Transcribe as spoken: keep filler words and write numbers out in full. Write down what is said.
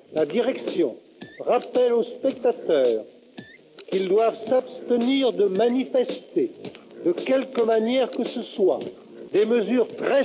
La direction rappelle aux spectateurs qu'ils doivent s'abstenir de manifester, de quelque manière que ce soit, des mesures très